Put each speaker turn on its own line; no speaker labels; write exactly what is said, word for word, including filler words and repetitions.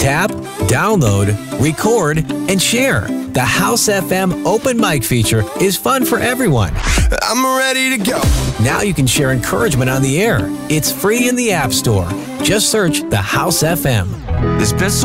Tap, download, record, and share. The House F M open mic feature is fun for everyone.
I'm ready to go.
Now you can share encouragement on the air. It's free in the App Store. Just search the House F M.
There's been so